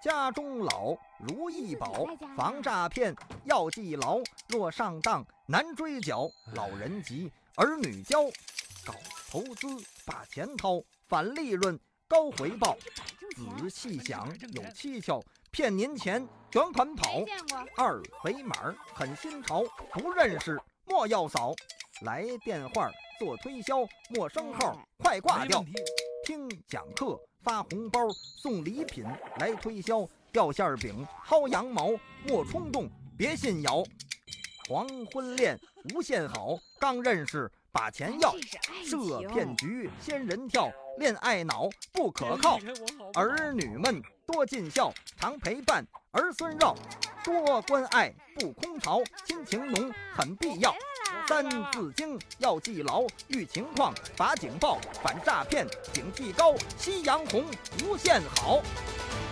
家中老如意宝，防诈骗要记牢。若上当难追缴，老人急儿女教。搞投资把钱掏，返利润高回报。仔细想有蹊跷，骗您钱卷款跑。二维码很新潮，不认识莫要扫。来电话做推销，陌生号快挂掉。听讲课发红包，送礼品来推销。掉馅饼薅羊毛，莫冲动别信谣。黄昏恋无限好，刚认识把钱要。设骗局仙人跳，恋爱脑不可靠。儿女们多尽孝，常陪伴儿孙绕。多关爱不空巢，亲情浓很必要。三字经要记牢，遇情况罚警报，反诈骗警惕高。夕阳红无限好。